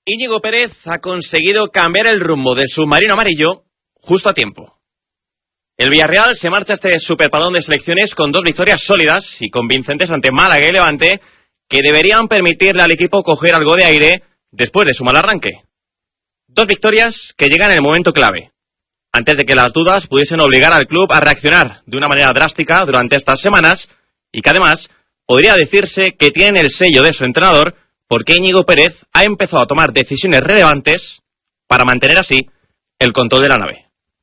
Íñigo Pérez ha conseguido cambiar el rumbo del submarino amarillo justo a tiempo. El Villarreal se marcha a este superpadón de selecciones con 2 victorias sólidas y convincentes ante Málaga y Levante, que deberían permitirle al equipo coger algo de aire después de su mal arranque. 2 victorias que llegan en el momento clave, antes de que las dudas pudiesen obligar al club a reaccionar de una manera drástica durante estas semanas, y que además podría decirse que tienen el sello de su entrenador, porque Íñigo Pérez ha empezado a tomar decisiones relevantes para mantener así el control de la nave.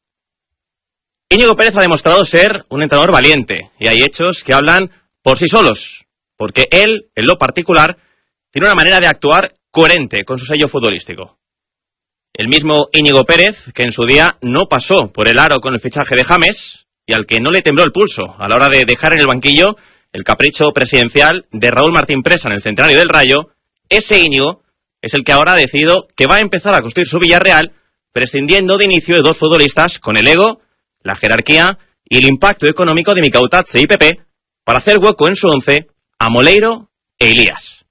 Íñigo Pérez ha demostrado ser un entrenador valiente, y hay hechos que hablan por sí solos, porque él, en lo particular, tiene una manera de actuar coherente con su sello futbolístico. El mismo Íñigo Pérez, que en su día no pasó por el aro con el fichaje de James, y al que no le tembló el pulso a la hora de dejar en el banquillo el capricho presidencial de Raúl Martín Presa en el centenario del Rayo, ese Íñigo es el que ahora ha decidido que va a empezar a construir su Villarreal, prescindiendo de inicio de 2 futbolistas con el ego, la jerarquía y el impacto económico de Mikau Tatse y Pepe, para hacer hueco en su 11 a Moleiro e Ilías.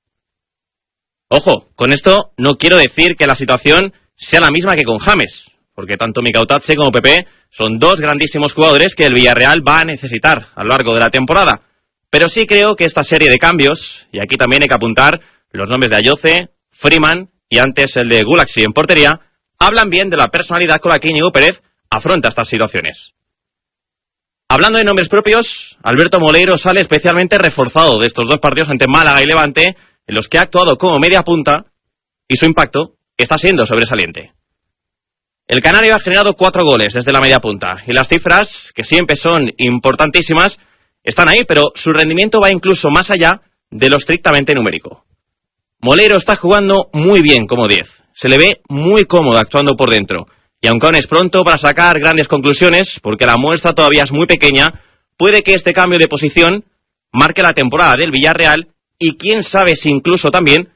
Ojo, con esto no quiero decir que la situación sea la misma que con James, porque tanto Mikau Tatse como Pepe son 2 grandísimos jugadores que el Villarreal va a necesitar a lo largo de la temporada. Pero sí creo que esta serie de cambios, y aquí también hay que apuntar los nombres de Ayoce, Freeman y antes el de Gulaxi en portería, hablan bien de la personalidad con la que Íñigo Pérez afronta estas situaciones. Hablando de nombres propios, Alberto Moleiro sale especialmente reforzado de estos 2 partidos ante Málaga y Levante, en los que ha actuado como media punta, y su impacto está siendo sobresaliente. El canario ha generado 4 goles desde la media punta, y las cifras, que siempre son importantísimas, están ahí, pero su rendimiento va incluso más allá de lo estrictamente numérico. Moleiro está jugando muy bien como 10, se le ve muy cómodo actuando por dentro, y aunque aún es pronto para sacar grandes conclusiones, porque la muestra todavía es muy pequeña, puede que este cambio de posición marque la temporada del Villarreal, y quién sabe si incluso también